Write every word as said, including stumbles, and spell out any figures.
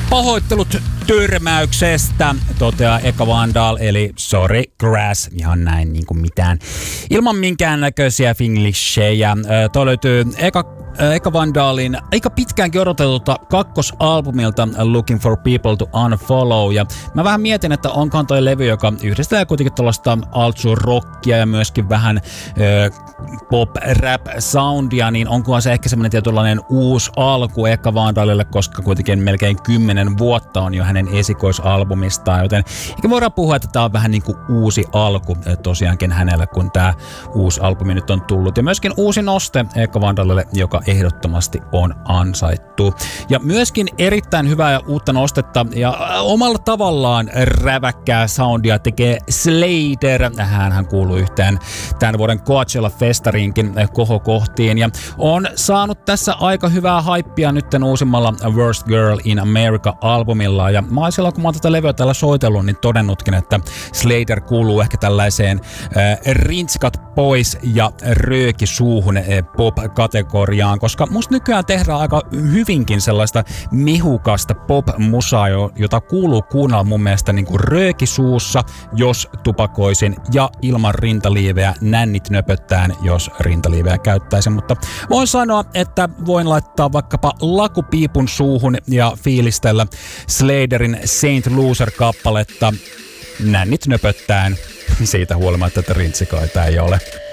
Pahoittelut törmäyksestä, toteaa Eka Vandal, eli sorry grass, ihan näin niin kuin mitään. Ilman minkäännäköisiä finglishejä. Tuo löytyy Eka Eka Vandalin aika pitkäänkin odotetulta kakkosalbumilta Looking for People to Unfollow. Ja mä vähän mietin, että onkohan toi levy, joka yhdistää kuitenkin tuollaista altsu-rockia ja myöskin vähän ö, pop-rap-soundia, niin onkohan se ehkä semmoinen tietynlainen uusi alku Eka Vandalille, koska kuitenkin melkein kymmenen vuotta on jo hänen esikoisalbumistaan, joten ehkä voidaan puhua, että tää on vähän niin kuin uusi alku tosiaankin hänelle, kun tää uusi albumi nyt on tullut. Ja myöskin uusi noste Eka Vandalille, joka ehdottomasti on ansaittu. Ja myöskin erittäin hyvää ja uutta nostetta ja omalla tavallaan räväkkää soundia tekee Slater. Hänhän kuuluu yhteen tämän vuoden Coachella-festariinkin kohokohtiin ja on saanut tässä aika hyvää haippia nytten uusimmalla Worst Girl in America-albumilla. Ja mä oon silloin, kun mä oon tätä levyä täällä soitellut, niin todennutkin, että Slater kuuluu ehkä tällaiseen äh, rinskat pois ja rööki suuhun äh, pop-kategoriaan, koska musta nykyään tehdään aika hyvinkin sellaista mihukasta pop-musaa, jota kuuluu kuunnella mun mielestä niin kuin röökisuussa, jos tupakoisin, ja ilman rintaliiveä, nännit nöpöttään, jos rintaliiveä käyttäisin. Mutta voin sanoa, että voin laittaa vaikkapa lakupiipun suuhun ja fiilistellä Slaterin Saint Loser-kappaletta nännit nöpöttään, siitä huolimatta, että rintsikaita ei ole.